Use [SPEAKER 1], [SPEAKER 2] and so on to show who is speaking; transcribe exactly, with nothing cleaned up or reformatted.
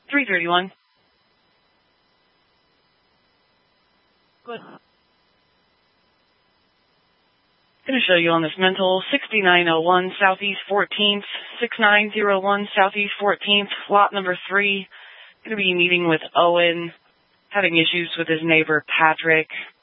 [SPEAKER 1] three thirty-one. Good. Going to show you on this mental, sixty-nine oh one Southeast fourteenth, sixty-nine oh one Southeast fourteenth, lot number three. Going to be meeting with Owen, having issues with his neighbor Patrick.